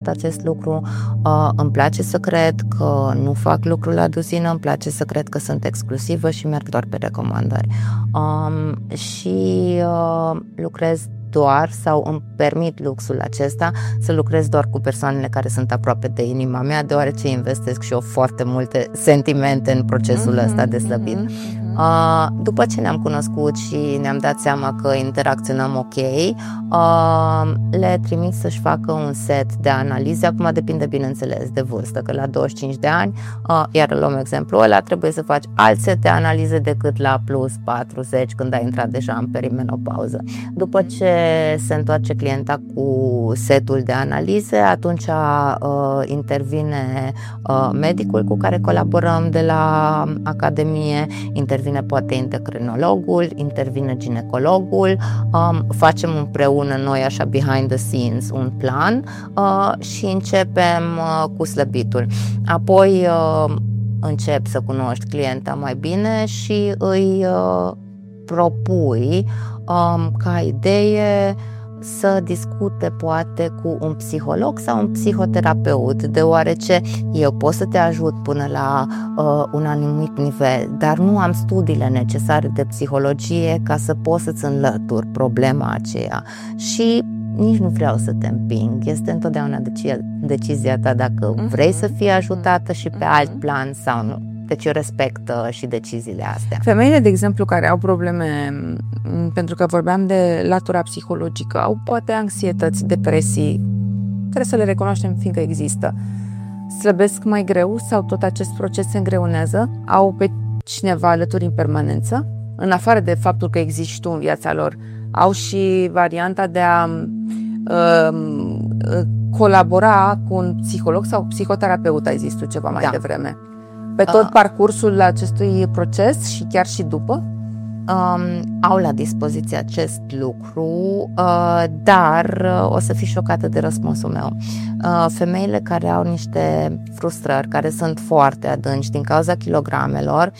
acest lucru, îmi place să cred că nu fac lucrul la duzină, îmi place să cred că sunt exclusivă și merg doar pe recomandări. Și lucrez doar, sau îmi permit luxul acesta să lucrez doar cu persoanele care sunt aproape de inima mea, deoarece investesc și eu foarte multe sentimente în procesul ăsta de slăbit. După ce ne-am cunoscut și ne-am dat seama că interacționăm ok, le trimit să-și facă un set de analize. Acum depinde, bineînțeles, de vârstă, că la 25 de ani, iar luăm exemplul ăla, trebuie să faci alt set de analize decât la plus 40, când ai intrat deja în perimenopauză. După ce se întoarce clienta cu setul de analize, atunci intervine medicul cu care colaborăm de la Academie, intervine poate endocrinologul, intervine ginecologul, facem împreună noi așa behind the scenes un plan și începem cu slăbitul. Apoi încep să cunoști clienta mai bine și îi propui ca idee să discute poate cu un psiholog sau un psihoterapeut, deoarece eu pot să te ajut până la un anumit nivel, dar nu am studiile necesare de psihologie ca să pot să-ți înlătur problema aceea și nici nu vreau să te împing. Este întotdeauna decizia ta dacă vrei să fii ajutată și pe alt plan sau nu. Deci eu respect și deciziile astea. Femeile, de exemplu, care au probleme, pentru că vorbeam de latura psihologică, au poate anxietăți, depresii, trebuie să le recunoaștem fiindcă există. Slăbesc mai greu sau tot acest proces se îngreunează? Au pe cineva alături în permanență? În afară de faptul că existi tu în viața lor, au și varianta de a colabora cu un psiholog sau psihoterapeut, ai zis tu ceva mai devreme. Pe tot parcursul acestui proces și chiar și după? Au la dispoziție acest lucru, dar o să fii șocată de răspunsul meu. Femeile care au niște frustrări, care sunt foarte adânci din cauza kilogramelor,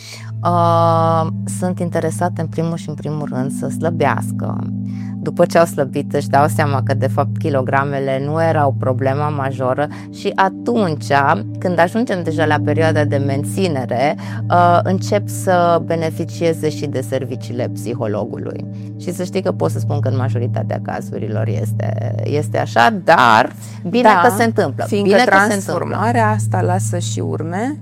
sunt interesate în primul rând să slăbească. După ce au slăbit își dau seama că de fapt kilogramele nu erau problema majoră și atunci când ajungem deja la perioada de menținere încep să beneficieze și de serviciile psihologului. Și să știi că pot să spun că în majoritatea cazurilor este așa, dar bine că se întâmplă. Fiindcă bine transformarea asta lasă și urme.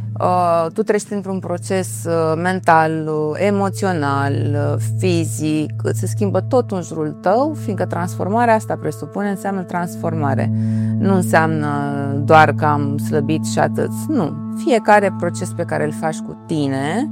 Tu treci printr-un proces mental, emoțional, fizic, se schimbă tot în jurul tău, fiindcă transformarea asta înseamnă transformare. Nu înseamnă doar că am slăbit și atât. Nu. Fiecare proces pe care îl faci cu tine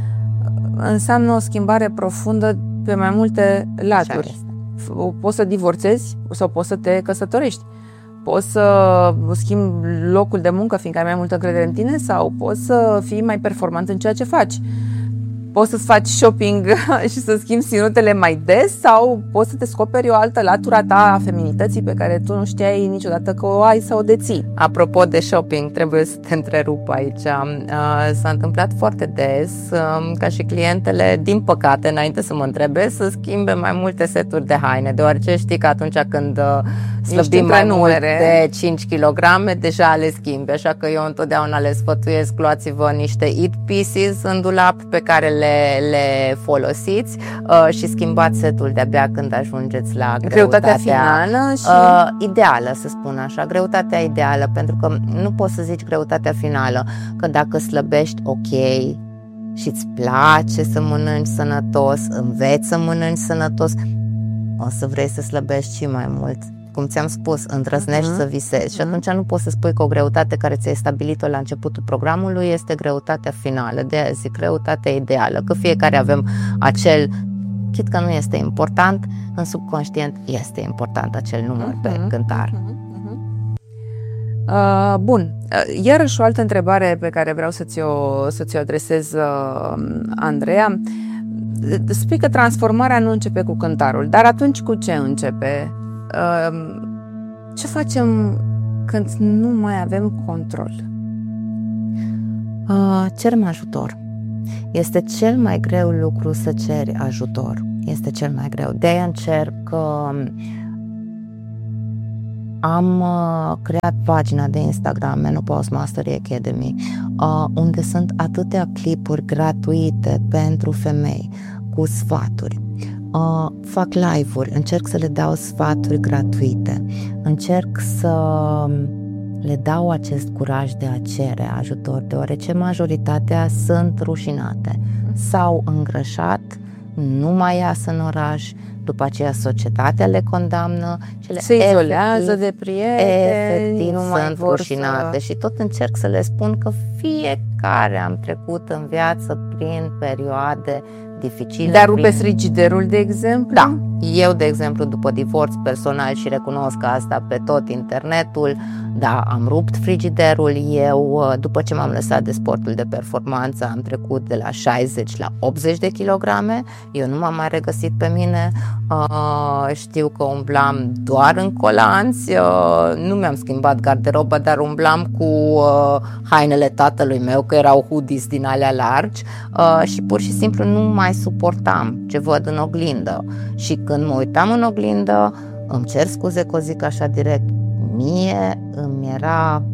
înseamnă o schimbare profundă pe mai multe laturi. Poți să divorțezi sau poți să te căsătorești. Poți să schimbi locul de muncă fiindcă ai mai multă încredere în tine sau poți să fii mai performant în ceea ce faci. Poți să faci shopping și să schimbi ținutele mai des sau poți să descoperi o altă latură ta a feminității pe care tu nu știai niciodată că o ai sau o deții. Apropo de shopping, trebuie să te întrerup aici. S-a întâmplat foarte des ca și clientele, din păcate, înainte să mă întrebe, să schimbe mai multe seturi de haine, deoarece știi că atunci când slăbim mai mult de 5 kg, deja le schimbi, așa că eu întotdeauna le sfătuiesc, luați-vă niște eat pieces în dulap pe care le folosiți și schimbați setul de-abia când ajungeți la greutatea finală și ideală, să spun așa, greutatea ideală, pentru că nu poți să zici greutatea finală, că dacă slăbești ok și îți place să mănânci sănătos, înveți să mănânci sănătos, o să vrei să slăbești și mai mult. Cum ți-am spus, îndrăznești să visezi și atunci nu poți să spui că o greutate care ți-ai stabilit-o la începutul programului este greutatea finală. De aia zic greutatea ideală, că fiecare avem acel, chit că nu este important, în subconștient este important acel număr pe cântar. Bun, iarăși o altă întrebare pe care vreau să ți-o adresez, Andreea. Spui că transformarea nu începe cu cântarul, dar atunci cu ce începe? Ce facem când nu mai avem control? Cerem ajutor. Este cel mai greu lucru să ceri ajutor. Este cel mai greu. De-aia încerc am creat pagina de Instagram Menopause Mastery Academy, unde sunt atâtea clipuri gratuite pentru femei cu sfaturi. Fac live-uri, încerc să le dau sfaturi gratuite, încerc să le dau acest curaj de a cere ajutor, deoarece majoritatea sunt rușinate, s-au îngrășat, nu mai ies în oraș, după aceea societatea le condamnă, se izolează de prieteni, efectiv nu mai sunt vor rușinate și tot încerc să le spun că fiecare am trecut în viață prin perioade dificile. Dar rupe frigiderul, de exemplu? Da, eu, de exemplu, după divorț personal și recunosc asta pe tot internetul, da, am rupt frigiderul. Eu, după ce m-am lăsat de sportul de performanță, am trecut de la 60 la 80 de kilograme. Eu nu m-am mai regăsit pe mine. Știu că umblam doar în colanți, nu mi-am schimbat garderoba, dar umblam cu hainele tatălui meu, că erau hoodies din alea largi, și pur și simplu nu mai suportam ce văd în oglindă. Și când mă uitam în oglindă, îmi cer scuze că o zic așa direct, mie îmi era,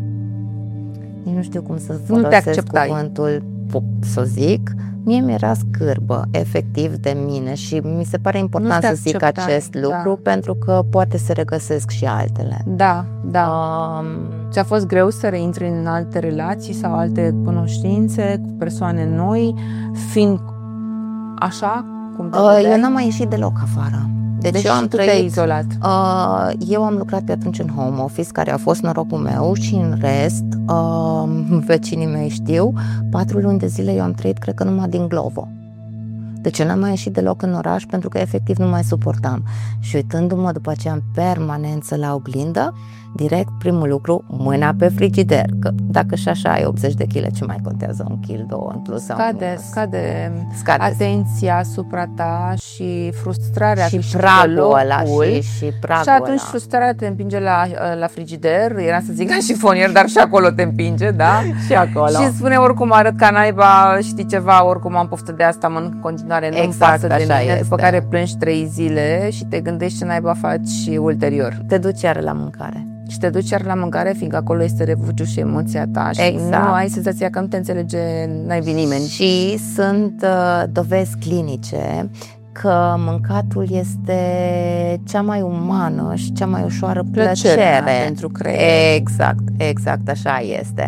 nu știu cum să folosesc cuvântul, să zic, mie mi-era scârbă efectiv de mine și mi se pare important să zic acest lucru, pentru că poate se regăsesc și altele. Da. Ți-a fost greu să reintri în alte relații sau alte cunoștințe cu persoane noi, fiind așa cum te vedeai? Eu n-am mai ieșit deloc afară. Deci eu am trăit izolat. Eu am lucrat pe atunci în home office, care a fost norocul meu, și în rest, vecinii mei știu, 4 luni de zile eu am trăit, cred că numai din Glovo. Deci eu n-am mai ieșit deloc în oraș pentru că efectiv nu mai suportam. Și uitându-mă după aceea în permanență la oglindă, direct primul lucru, mâna pe frigider. Că dacă și așa ai 80 de kg, ce mai contează 1 kg, 2 în plus sau scade atenția asupra ta și frustrarea și pragul ăla și atunci frustrarea te împinge la frigider, era să zic la șifonier, dar și acolo te împinge, da? Și acolo. Și spune, oricum arăt ca naiba, știi ceva, oricum am poftă de asta, mănânc în continuare, nu-mi pasă de mine, după care plângi 3 zile și te gândești ce naiba faci ulterior. Te duci iar la mâncare. Și te duci iar la mâncare, fiindcă acolo este refugiu și emoția ta și nu ai senzația că nu te înțelege naibii nimeni. Și sunt dovezi clinice că mâncatul este cea mai umană și cea mai ușoară plăcere pentru creier. Exact așa este.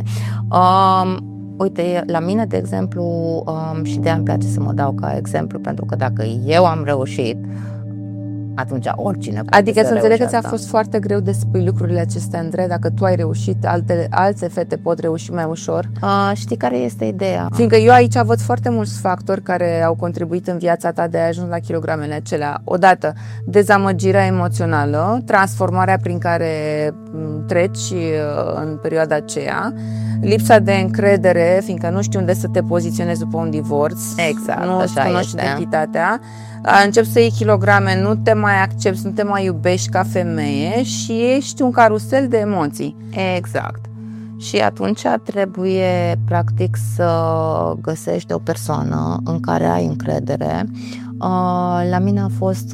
Uite, la mine, de exemplu, și de-aia îmi place să mă dau ca exemplu, pentru că dacă eu am reușit, atunci oricine poate. Adică să înțeleg că ți-a fost foarte greu de spui lucrurile acestea, Andrei, dacă tu ai reușit, alte fete pot reuși mai ușor. Știi care este ideea? Fiindcă eu aici văd foarte mulți factori care au contribuit în viața ta de a ajunge la kilogramele acelea. Odată, dezamăgirea emoțională, transformarea prin care treci în perioada aceea, lipsa de încredere, fiindcă nu știi unde să te poziționezi după un divorț, nu-ți cunoști identitatea, începi să iei kilograme, nu te mai accepti, nu te mai iubești ca femeie și ești un carusel de emoții. Exact. Și atunci trebuie practic să găsești o persoană în care ai încredere. La mine a fost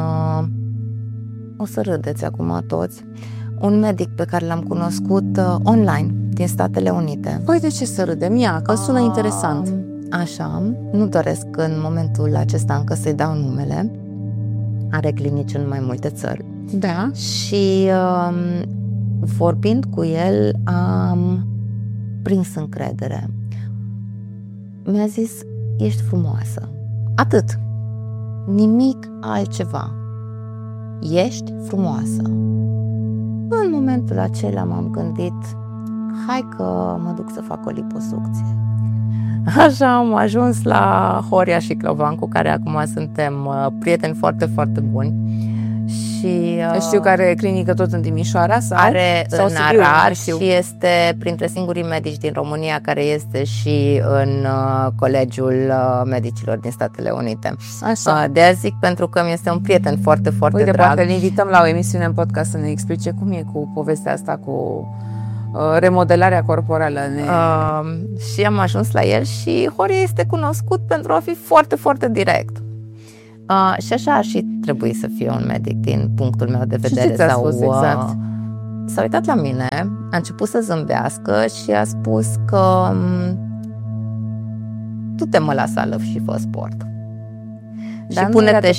o să râdeți acum toți, un medic pe care l-am cunoscut online din Statele Unite. Păi de ce să râdem? Ia, că sună interesant. Așa, nu doresc în momentul acesta încă să-i dau numele. Are clinici în mai multe țări. Da. Și vorbind cu el am prins încredere. Mi-a zis, ești frumoasă. Atât. Nimic altceva. Ești frumoasă. În momentul acela m-am gândit, hai că mă duc să fac o liposucție. Așa am ajuns la Horia Șiclovan, cu care acum suntem prieteni foarte, foarte buni. Și știu că are clinică tot în Timișoara are în Arad și este printre singurii medici din România care este și în Colegiul Medicilor din Statele Unite. Așa. De-aia zic, pentru că mi este un prieten foarte, foarte drag. Poate îl invităm la o emisiune în podcast să ne explice cum e cu povestea asta cu remodelarea corporală. Și am ajuns la el și Horia este cunoscut pentru a fi foarte, foarte direct. Și așa și trebuie să fie un medic din punctul meu de vedere. Și ce ți-a spus exact? s-a uitat la mine, a început să zâmbească și a spus că tu te mă la sală și fă sport. Dar și pune-te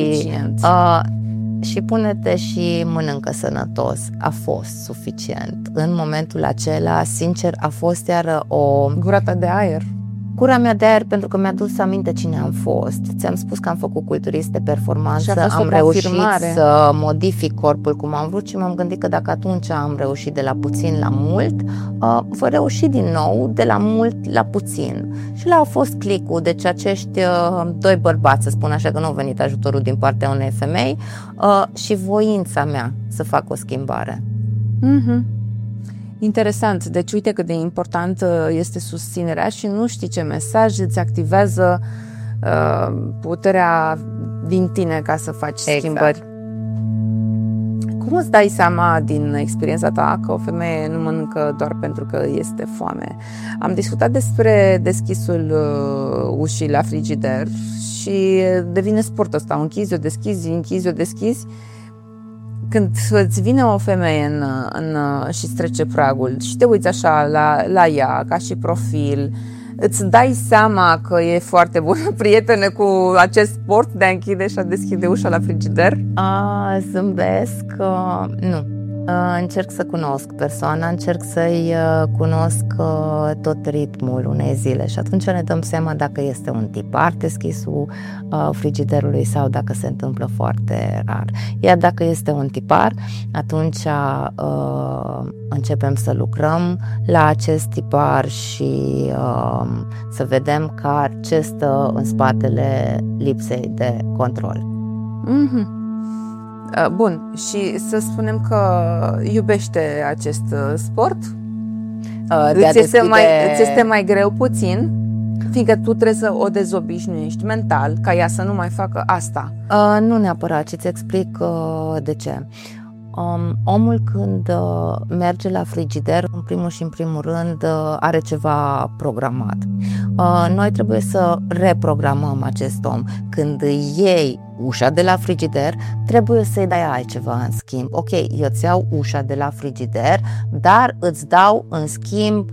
și pune-te și mănâncă sănătos. A fost suficient. În momentul acela, sincer, a fost iar o... Gura ta de aer. Gura mea de aer, pentru că mi-a dus aminte cine am fost. Ți-am spus că am făcut culturist de performanță, am reușit să modific corpul cum am vrut și m-am gândit că dacă atunci am reușit de la puțin la mult, voi reuși din nou de la mult la puțin. Și la a fost clicul, deci acești doi bărbați, să spun așa, că nu au venit ajutorul din partea unei femei, și voința mea să fac o schimbare. Interesant. Deci uite cât de important este susținerea și nu știi ce mesaj îți activează puterea din tine ca să faci schimbări. Cum îți dai seama din experiența ta că o femeie nu mănâncă doar pentru că este foame? Am discutat despre deschisul ușii la frigider și devine sportul ăsta. Închizi-o, deschizi, închizi-o, deschizi. Când îți vine o femeie și îți trece pragul și te uiți așa la ea, ca și profil, îți dai seama că e foarte bună prietenă cu acest sport de a închide și a deschide ușa la frigider? Zâmbesc, nu. Încerc să cunosc persoana, încerc să-i cunosc tot ritmul unei zile și atunci ne dăm seama dacă este un tipar deschisul frigiderului sau dacă se întâmplă foarte rar. Iar dacă este un tipar, atunci începem să lucrăm la acest tipar și să vedem ce stă în spatele lipsei de control. Bun, și să spunem că iubește acest sport? Îți este mai greu puțin, fiindcă tu trebuie să o dezobișnuiești mental ca ea să nu mai facă asta. Nu neapărat, și îți explic de ce. Omul când merge la frigider, în primul și în primul rând are ceva programat. Noi trebuie să reprogramăm acest om. Când iei ușa de la frigider, trebuie să-i dai altceva în schimb. Ok, eu îți iau ușa de la frigider, dar îți dau în schimb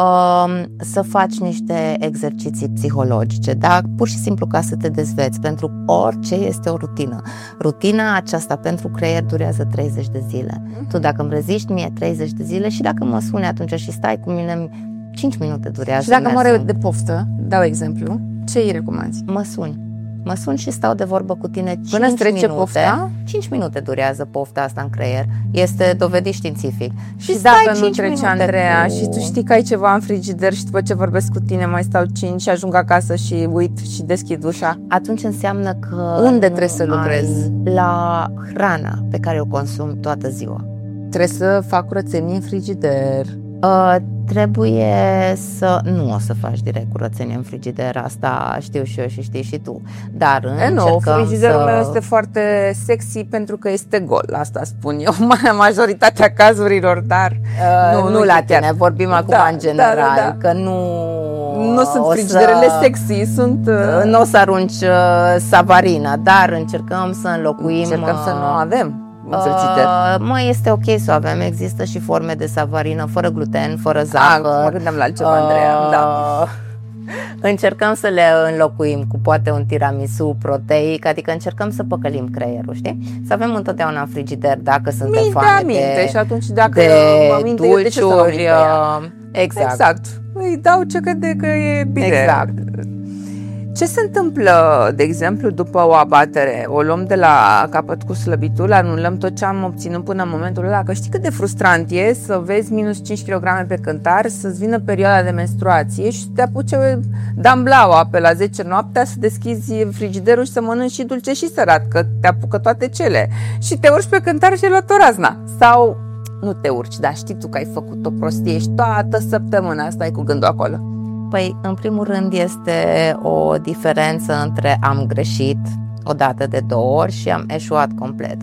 să faci niște exerciții psihologice, da? Pur și simplu ca să te dezveți. Pentru orice este o rutină. Rutina aceasta pentru creier durează 30 de zile. Tu dacă îmi reziști mie 30 de zile și dacă mă suni atunci și stai cu mine 5 minute durează. Și dacă mă de poftă, dau exemplu, ce îi recomanzi? Mă sun și stau de vorbă cu tine 5 până trece pofta? 5 minute durează pofta asta în creier. Este dovedit științific. Și dacă nu trece, Andreea, și tu știi că ai ceva în frigider și după ce vorbesc cu tine mai stau 5 și ajung acasă și uit și deschid ușa, atunci înseamnă că unde trebuie să lucrezi? La hrana pe care o consumi toată ziua. Trebuie să fac curățenie în frigider. Trebuie să... Nu o să faci direct curățenie în frigider, asta știu și eu și știi și tu. Dar frigiderul meu este foarte sexy pentru că este gol, asta spun eu, majoritatea cazurilor, dar nu la tine, vorbim acum în general, că nu sunt frigiderele sexy, sunt... Nu o să arunci savarina, dar încercăm să înlocuim... Încercăm să nu avem. Este ok să o avem, există și forme de savarină fără gluten, fără zahăr. Mă gândeam la altceva, Andreea, da. Încercăm să le înlocuim cu poate un tiramisu proteic, adică încercăm să păcălim creierul, știi? Să avem întotdeauna în frigider dacă suntem foame și atunci dacă dulciuri, exact. Îi dau ce crede că e bine. Exact. Ce se întâmplă, de exemplu, după o abatere? O luăm de la capăt cu slăbitul, anulăm tot ce am obținut până în momentul ăla, că știi cât de frustrant e să vezi minus 5 kg pe cântar, să-ți vină perioada de menstruație și să te apuce damblaua pe la 10 noaptea să deschizi frigiderul și să mănânci și dulce și sărat, că te apucă toate cele. Și te urci pe cântar și ai luat o razna. Sau nu te urci, dar știi tu că ai făcut o prostie și toată săptămâna stai cu gândul acolo. Păi, în primul rând este o diferență între am greșit o dată de 2 ori și am eșuat complet.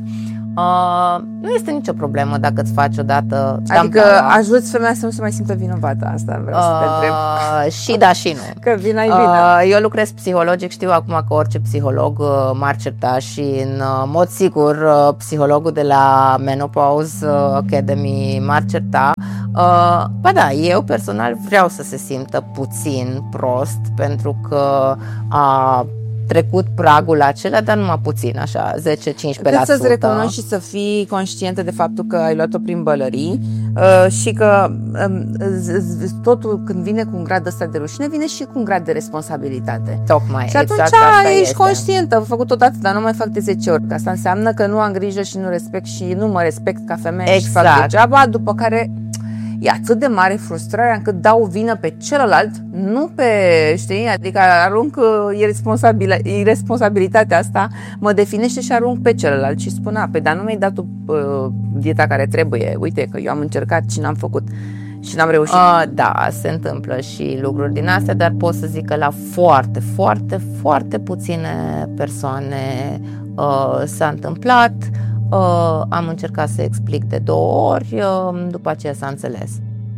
Nu este nicio problemă dacă îți faci odată Adică ajuți femeia să nu se mai simtă vinovată, asta vreau să te întreb. Și da și nu. Că vina e vină. Eu lucrez psihologic, știu acum că orice psiholog m-ar certa și în mod sigur psihologul de la Menopause Academy m-ar certa. Ba da, eu personal vreau să se simtă puțin prost pentru că a trecut pragul acela, dar numai puțin, așa, 10-15%. Cât să-ți recunoști și să fii conștientă de faptul că ai luat-o prin bălării și că totul când vine cu un grad ăsta de rușine, vine și cu un grad de responsabilitate. Tocmai, și atunci exact asta ești este. conștientă, am făcut odată, dar nu mai fac de 10 ori, că asta înseamnă că nu am grijă și nu respect și nu mă respect ca femeie Exact. și fac degeaba, după care e atât de mare frustrarea încât dau vină pe celălalt, nu pe, știi, adică arunc irresponsabilitatea asta, mă definește și arunc pe celălalt și spun, dar nu mi-ai dat dieta care trebuie, uite că eu am încercat și n-am făcut și n-am reușit. Da, se întâmplă și lucruri din astea, dar pot să zic că la foarte, foarte, foarte puține persoane s-a întâmplat. Am încercat să explic de 2 ori, după aceea s-a înțeles.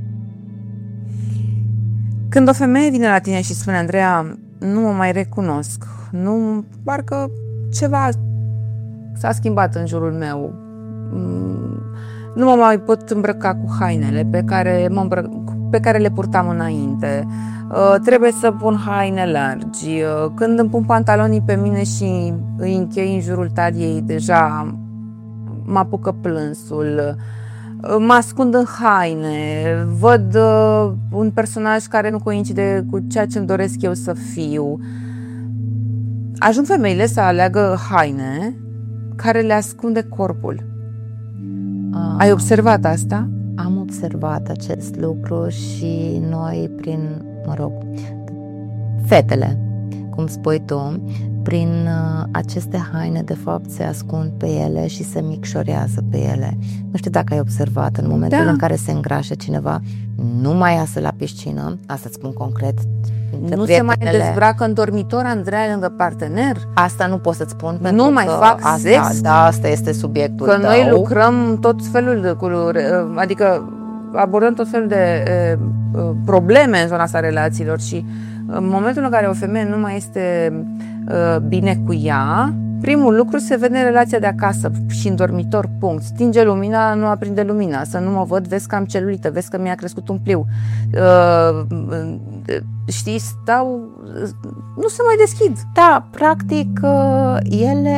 Când o femeie vine la tine și spune, Andreea, nu mă mai recunosc, nu, parcă ceva s-a schimbat în jurul meu, nu mă mai pot îmbrăca cu hainele pe care le purtam înainte, trebuie să pun haine largi, când îmi pun pantalonii pe mine și îi închei în jurul taliei, deja mă apucă plânsul, mă ascund în haine, văd un personaj care nu coincide cu ceea ce îmi doresc eu să fiu. Ajung femeile să aleagă haine care le ascunde corpul. Ai observat asta? Am observat acest lucru și noi fetele, cum spui tu, prin aceste haine de fapt se ascund pe ele și se micșorează pe ele. Nu știu dacă ai observat, în momentul în care se îngrașă cineva, nu mai iasă la piscină, asta îți spun concret. Nu se mai dezbracă în dormitor, Andreea, lângă partener? Asta nu pot să-ți spun, pentru nu mai fac sex? Da, asta este subiectul că tău. Noi lucrăm tot felul de adică abordăm tot felul de probleme în zona asta relațiilor și în momentul în care o femeie nu mai este bine cu ea, primul lucru se vede în relația de acasă și în dormitor, punct. Stinge lumina, nu aprinde lumina, să nu mă văd, vezi că am celulită, vezi că mi-a crescut un pliu. Știi, stau, nu se mai deschid. Da, practic ele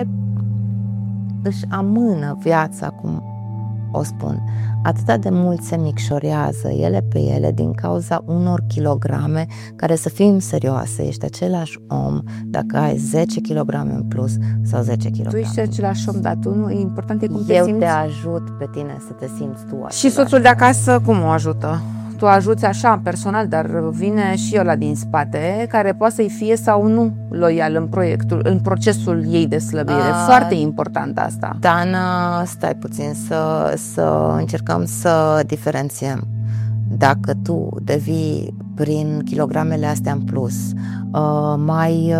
își amână viața, cum o spun. Atât de mult se micșorează ele pe ele din cauza unor kilograme care, să fim serioase, ești același om dacă ai 10 kg în plus sau 10 kg. Tu ești același om, dar tu nu, important e cum te simți. Eu te ajut pe tine să te simți tu același. Și soțul de acasă cum o ajută? Tu ajuți așa, personal, dar vine și ăla din spate, care poate să-i fie sau nu loial în procesul ei de slăbire. Foarte important asta. Dana, stai puțin să încercăm să diferențiem. Dacă tu devii prin kilogramele astea în plus mai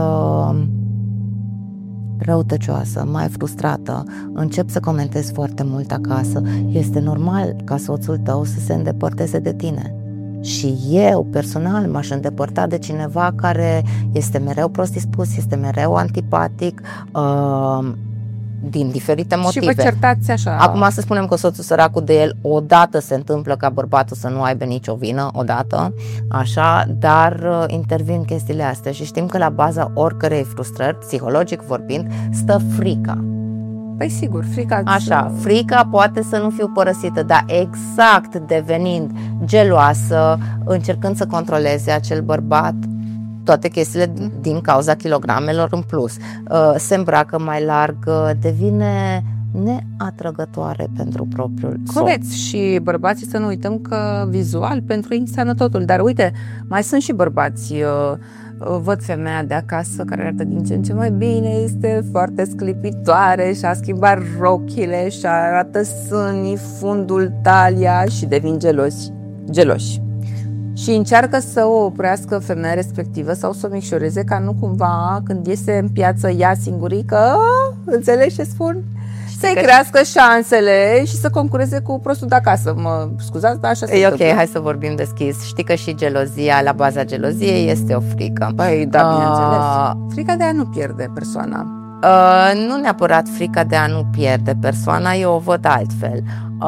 răutăcioasă, mai frustrată, începi să comentezi foarte mult acasă, este normal ca soțul tău să se îndepărteze de tine. Și eu, personal, m-aș îndepărta de cineva care este mereu prost dispus, este mereu antipatic, din diferite motive. Și vă certați așa. Acum să spunem că soțul săracul de el odată se întâmplă ca bărbatul să nu aibă nicio vină, odată, așa, dar intervin chestiile astea și știm că la baza oricărei frustrări, psihologic vorbind, stă frica. Păi sigur, frica. Așa, frica poate să nu fiu părăsită, dar exact devenind geloasă, încercând să controleze acel bărbat, toate chestiile din cauza kilogramelor în plus, se îmbracă mai larg, devine neatrăgătoare pentru propriul soț. Corect, și bărbații, să nu uităm că vizual pentru ei înseamnă totul, dar uite, mai sunt și bărbați, văd femeia de acasă care arată din ce în ce mai bine, este foarte sclipitoare și a schimbat rochile și arată sânii, fundul, talia și devin geloși. Și încearcă să o oprească femeia respectivă sau să o micșoreze ca nu cumva când iese în piață ea singurică, înțelegi ce spun? să-i crească șansele și să concureze cu prostul de acasă. Mă scuzați, dar așa se întâmplă. Ok, hai să vorbim deschis. Știi că și gelozia, la baza geloziei, este o frică. Păi, da, bineînțeles. Frica de a nu pierde persoana. Nu neapărat frica de a nu pierde persoana, eu o văd altfel.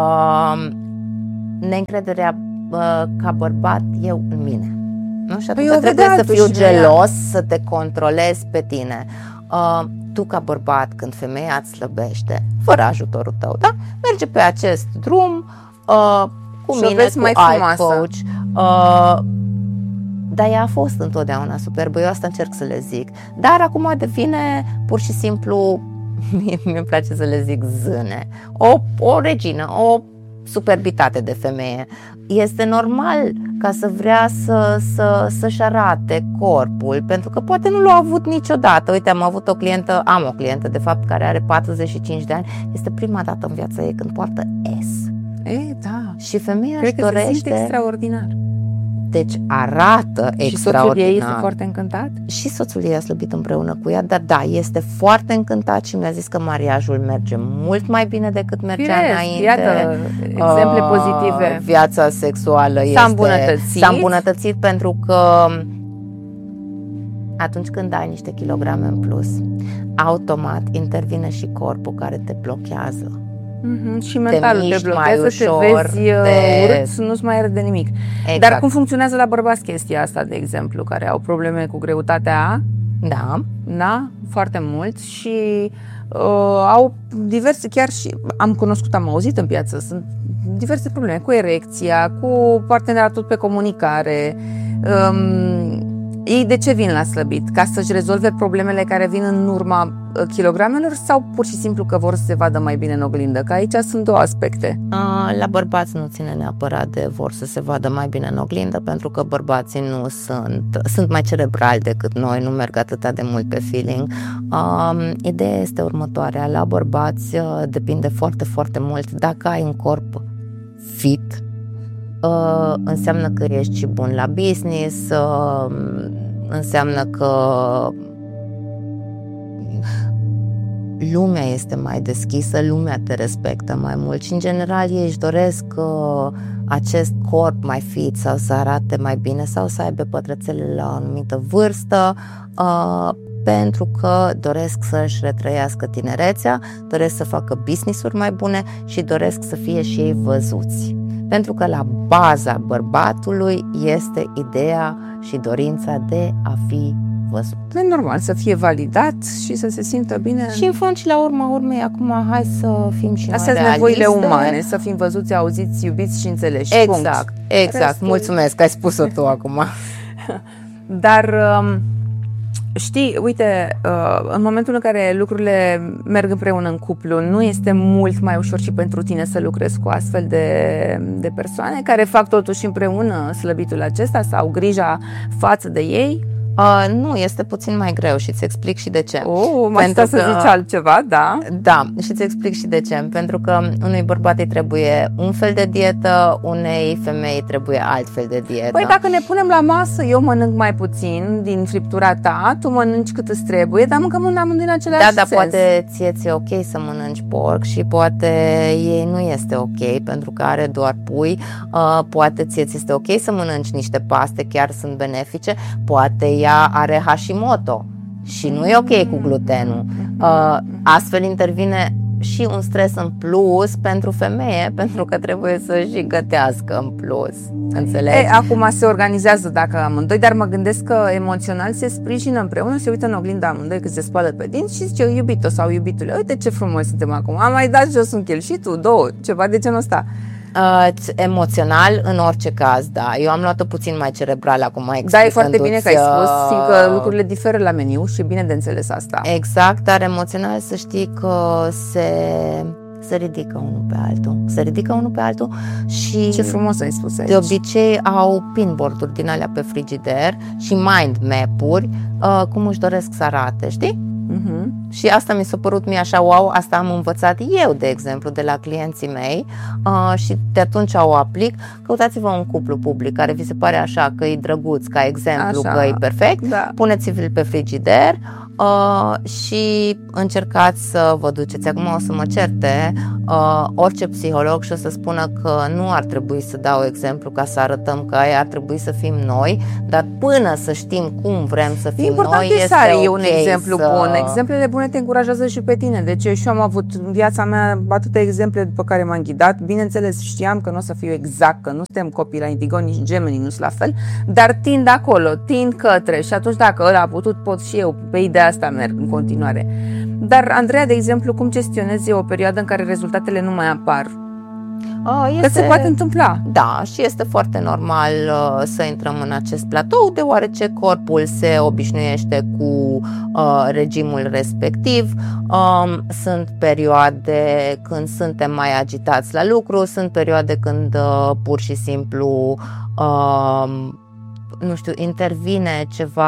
Neîncrederea ca bărbat eu în mine. Nu? Și atunci trebuie să fiu gelos, să te controlezi pe tine. Tu ca bărbat, când femeia îți slăbește, fără ajutorul tău, da? Merge pe acest drum cu și mine, cu mai alt coach. Dar ea a fost întotdeauna superbă, eu asta încerc să le zic. Dar acum devine pur și simplu, mi-e place să le zic zâne, o regină, o superbitate de femeie. Este normal ca să vrea să-și arate corpul, pentru că poate nu l-a avut niciodată. Uite, am o clientă de fapt care are 45 de ani. Este prima dată în viața ei când poartă S. Da. Și femeia cred își dorește. Se simte extraordinar. Deci arată extraordinar. Și soțul ei este foarte încântat? Și soțul ei a slăbit împreună cu ea, dar da, este foarte încântat și mi-a zis că mariajul merge mult mai bine decât mergea înainte. Iată, exemple pozitive. Viața sexuală s-a îmbunătățit pentru că atunci când ai niște kilograme în plus, automat intervine și corpul care te blochează. Și mentalul te blochează, te vezi urât, nu-ți mai arde nimic. Exact. Dar cum funcționează la bărbați chestia asta, de exemplu, care au probleme cu greutatea? Da, foarte mulți și au diverse, chiar și am auzit în piață, sunt diverse probleme cu erecția, cu parteneriatul pe comunicare. Ei de ce vin la slăbit? Ca să-și rezolve problemele care vin în urma kilogramelor sau pur și simplu că vor să se vadă mai bine în oglindă? Că aici sunt două aspecte. La bărbați nu ține neapărat de vor să se vadă mai bine în oglindă, pentru că bărbații nu sunt mai cerebrali decât noi, nu merg atât de mult pe feeling. Ideea este următoarea. La bărbați depinde foarte, foarte mult dacă ai un corp fit, înseamnă că ești și bun la business, înseamnă că lumea este mai deschisă, lumea te respectă mai mult și în general ei își doresc acest corp mai fit sau să arate mai bine sau să aibă pătrățele la o anumită vârstă, pentru că doresc să-și retrăiască tinerețea, doresc să facă business-uri mai bune și doresc să fie și ei văzuți. Pentru că la baza bărbatului este ideea și dorința de a fi văzut. E normal să fie validat și să se simtă bine. Și în fond și la urma urmei, acum hai să fim și astea noi realiste. Nevoile umane, să fim văzuți, auziți, iubiți și înțeleși. Exact. Restul... Mulțumesc că ai spus-o tu acum. Dar... știi, uite, în momentul în care lucrurile merg împreună în cuplu, nu este mult mai ușor și pentru tine să lucrezi cu astfel de persoane care fac totuși împreună slăbitul acesta sau grija față de ei? Nu, este puțin mai greu și îți explic și de ce. Mai sta să zici altceva, da? Da, și îți explic și de ce. Pentru că unui bărbat îi trebuie un fel de dietă, unei femei trebuie alt fel de dietă. Păi dacă ne punem la masă, eu mănânc mai puțin din friptura ta, tu mănânci cât îți trebuie, dar mâncăm amândoi în același sens. Da, dar poate ție-ți e ok să mănânci porc și poate ei nu este ok pentru că are doar pui, poate ție-ți este ok să mănânci niște paste, chiar sunt benefice, poate ea are Hashimoto și nu e ok cu glutenul. Astfel intervine și un stres în plus pentru femeie, pentru că trebuie să-și gătească în plus. Înțelegi? Acum se organizează dacă amândoi, dar mă gândesc că emoțional se sprijină împreună, se uită în oglindă amândoi când se spală pe dinți și zice iubito sau iubitule, uite ce frumos suntem acum, am mai dat jos un chel și tu, două, ceva de genul ăsta. Emoțional, în orice caz, da. Eu am luat-o puțin mai cerebral acum. Da, e foarte bine că ai spus, fiindcă lucrurile diferă la meniu și e bine de înțeles asta. Exact, dar emoțional să știi că se ridică unul pe altul. Se ridică unul pe altul și... Ce frumos ai spus aici. De obicei au pinboard-uri din alea pe frigider și mind map-uri, cum își doresc să arate, știi? Și asta mi s-a părut mie așa, wow, asta am învățat eu, de exemplu, de la clienții mei și de atunci o aplic. Căutați-vă un cuplu public care vi se pare așa că e drăguț, ca exemplu, așa, că e perfect, da. Puneți-l pe frigider, și încercați să vă duceți. Acum o să mă certe orice psiholog și o să spună că nu ar trebui să dau exemplu ca să arătăm că aia ar trebui să fim noi, dar până să știm cum vrem să fim noi, este ok un exemplu bun. Exemplele bune te încurajează și pe tine. Deci eu și am avut în viața mea atâtea exemple după care m-am ghidat. Bineînțeles, știam că nu o să fiu exact, că nu suntem copii la Indigo, nici Gemini nu sunt la fel, dar tind acolo, tind către, și atunci dacă ăla a putut, pot și eu. Pe ideea asta merg în continuare. Dar, Andreea, de exemplu, cum gestionezi o perioadă în care rezultatele nu mai apar? Că se poate întâmpla. Da, și este foarte normal să intrăm în acest platou, deoarece corpul se obișnuiește cu regimul respectiv. Sunt perioade când suntem mai agitați la lucru, sunt perioade când pur și simplu nu știu, intervine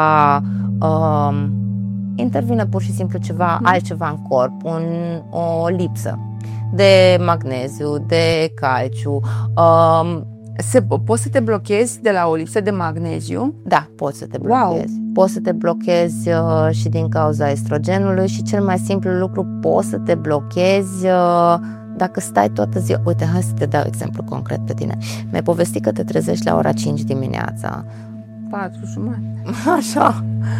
pur și simplu ceva altceva în corp, o lipsă de magneziu, de calciu. Poți să te blochezi de la o lipsă de magneziu? Da, poți să te blochezi. Wow. Poți să te blochezi și din cauza estrogenului și cel mai simplu lucru, poți să te blochezi dacă stai toată ziua. Uite, hai să te dau exemplu concret pe tine. Mi-ai povestit că te trezești la ora 5 dimineața. 4:30. Așa.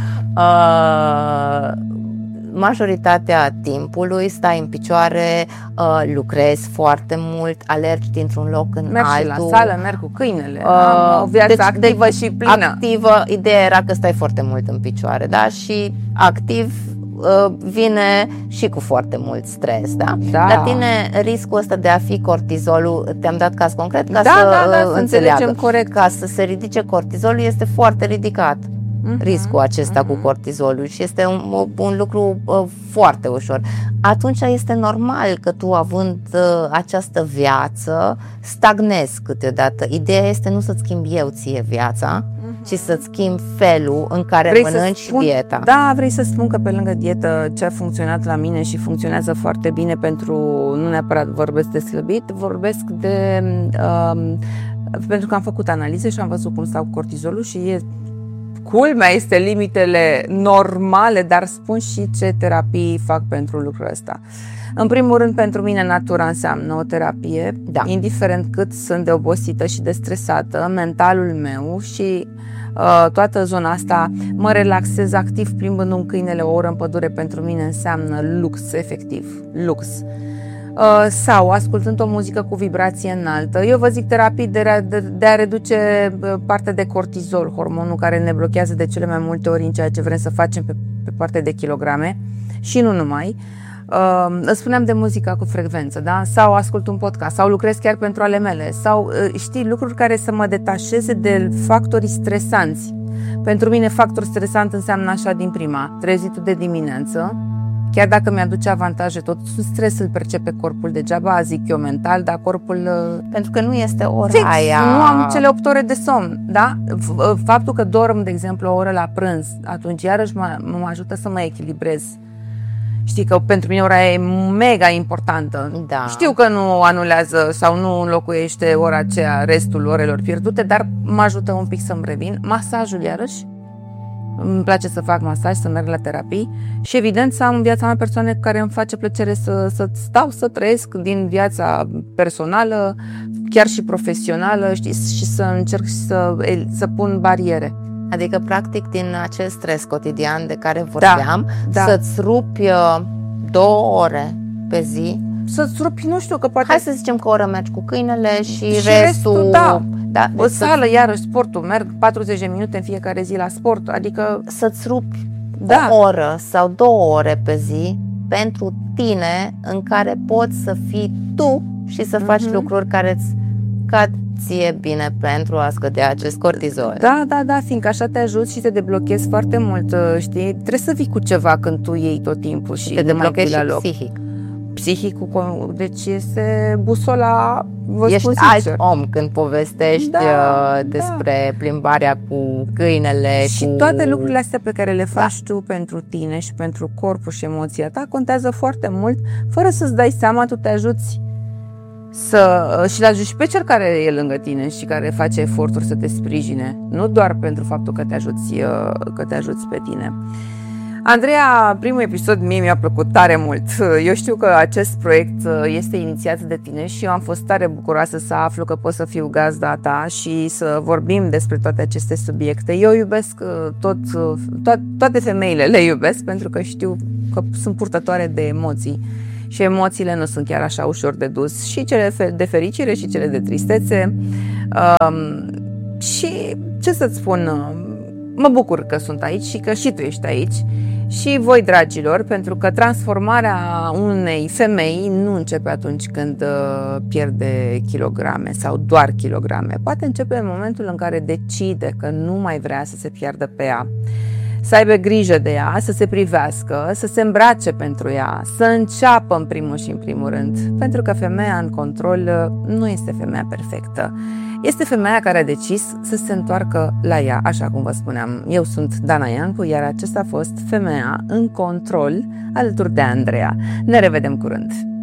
Majoritatea timpului stai în picioare, lucrezi foarte mult, alergi dintr-un loc în merg altul. Merg și la sală, merg cu câinele, am o viață activă și plină. Activă, ideea era că stai foarte mult în picioare, da? Și activ vine și cu foarte mult stres, da? La tine riscul ăsta de a fi cortizolul, te-am dat caz concret ca să înțeleagă, corect. Ca să se ridice cortizolul este foarte ridicat. Riscul acesta cu cortizolul și este un lucru foarte ușor. Atunci este normal că tu, având această viață, stagnezi câteodată. Ideea este nu să-ți schimbi eu ție viața, ci să-ți schimbi felul în care mănânci dieta. Da, vrei să spun că pe lângă dietă ce a funcționat la mine și funcționează foarte bine pentru, nu neapărat vorbesc de slăbit, vorbesc de pentru că am făcut analize și am văzut cum stau cortizolul și culmea este limitele normale, dar spun și ce terapii fac pentru lucrul ăsta. În primul rând, pentru mine natura înseamnă o terapie, indiferent cât sunt de obosită și de stresată, mentalul meu și toată zona asta, mă relaxez activ plimbând un câinele o oră în pădure, pentru mine înseamnă lux, efectiv, lux. Sau ascultând o muzică cu vibrație înaltă. Eu vă zic terapii de a reduce partea de cortizol, hormonul care ne blochează de cele mai multe ori în ceea ce vrem să facem pe partea de kilograme și nu numai. Îți spuneam de muzica cu frecvență, da? Sau ascult un podcast, sau lucrez chiar pentru ale mele, sau știi, lucruri care să mă detașeze de factorii stresanți. Pentru mine factor stresant înseamnă așa din prima, trezitul de dimineață. Chiar dacă mi-aduce avantaje, tot stres îl percepe corpul degeaba, zic eu mental, dar corpul... Pentru că nu este ora aia... Nu am cele 8 ore de somn, da? Faptul că dorm, de exemplu, o oră la prânz, atunci iarăși mă ajută să mă echilibrez. Știi că pentru mine ora e mega importantă. Da. Știu că nu anulează sau nu înlocuiește ora aceea, restul orelor pierdute, dar mă ajută un pic să-mi revin. Masajul, iarăși. Îmi place să fac masaj, să merg la terapii și evident să am în viața mea persoane cu care îmi face plăcere să stau, să trăiesc din viața personală, chiar și profesională, știi, și să încerc să pun bariere. Adică, practic, din acest stres cotidian de care vorbeam, să-ți rupi 2 ore pe zi. Să-ți rupi, nu știu, că poate... Hai să zicem că o oră mergi cu câinele și restul da, o sală, iarăși sportul, merg 40 de minute în fiecare zi la sport, adică să-ți rupi o oră sau 2 ore pe zi pentru tine, în care poți să fii tu și să faci lucruri care îți cad ție bine pentru a scădea acest cortizol. Da, fiindcă așa te ajuți și te deblochezi foarte mult, știi? Trebuie să vii cu ceva când tu iei tot timpul și te deblochezi și psihic. Psihicul, deci este busola, ești alt om când povestești despre plimbarea cu câinele. Și toate lucrurile astea pe care le faci tu pentru tine și pentru corpul și emoția ta contează foarte mult, fără să-ți dai seama, tu te ajuți și l ajuți pe cel care e lângă tine și care face eforturi să te sprijine, nu doar pentru faptul că te ajuți pe tine. Andreea, primul episod mie mi-a plăcut tare mult. Eu știu că acest proiect este inițiat de tine și eu am fost tare bucuroasă să aflu că pot să fiu gazda ta și să vorbim despre toate aceste subiecte. Eu iubesc toate femeile, le iubesc pentru că știu că sunt purtătoare de emoții și emoțiile nu sunt chiar așa ușor de dus, și cele de fericire și cele de tristețe. Și ce să-ți spun, mă bucur că sunt aici și că și tu ești aici și voi, dragilor, pentru că transformarea unei femei nu începe atunci când pierde kilograme sau doar kilograme. Poate începe în momentul în care decide că nu mai vrea să se piardă pe ea, să aibă grijă de ea, să se privească, să se îmbrace pentru ea, să înceapă în primul și în primul rând. Pentru că femeia în control nu este femeia perfectă. Este femeia care a decis să se întoarcă la ea, așa cum vă spuneam. Eu sunt Dana Iancu, iar acesta a fost Femeia în Control, alături de Andreea. Ne revedem curând!